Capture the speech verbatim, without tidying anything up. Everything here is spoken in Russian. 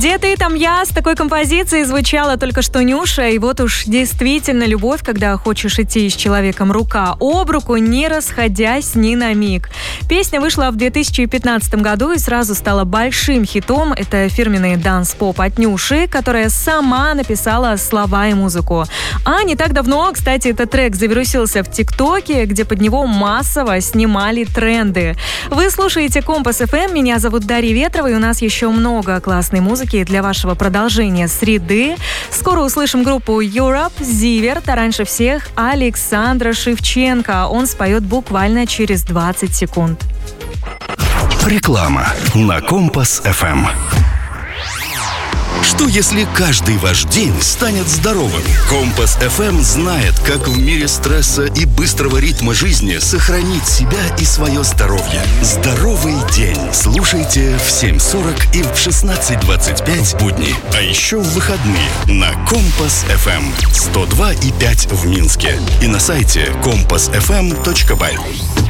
Где ты, там я, с такой композицией звучала только что Нюша. И вот уж действительно любовь, когда хочешь идти с человеком рука об руку, не расходясь ни на миг. Песня вышла в две тысячи пятнадцатом году и сразу стала большим хитом. Это фирменный данс-поп от Нюши, которая сама написала слова и музыку. А не так давно, кстати, этот трек завирусился в ТикТоке, где под него массово снимали тренды. Вы слушаете Компас эф эм, меня зовут Дарья Ветрова, и у нас еще много классной музыки для вашего продолжения среды. Скоро услышим группу Europe, Зиверт, а раньше всех Александра Шевченко. Он споет буквально через двадцать секунд. Реклама на Компас эф эм. Что если каждый ваш день станет здоровым? Компас эф эм знает, как в мире стресса и быстрого ритма жизни сохранить себя и свое здоровье. Здоровый день. Слушайте в семь сорок и в шестнадцать двадцать пять будни. А еще в выходные на Компас эф эм сто два и пять в Минске и на сайте компас эф эм точка бай.